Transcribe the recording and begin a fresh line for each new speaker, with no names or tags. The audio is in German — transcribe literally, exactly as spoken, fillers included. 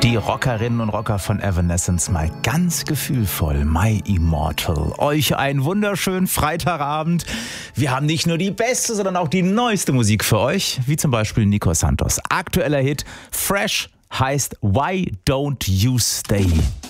Die Rockerinnen und Rocker von Evanescence mal ganz gefühlvoll. My Immortal. Euch einen wunderschönen Freitagabend. Wir haben nicht nur die beste, sondern auch die neueste Musik für euch, wie zum Beispiel Nico Santos. Aktueller Hit Fresh heißt Why Don't You Stay?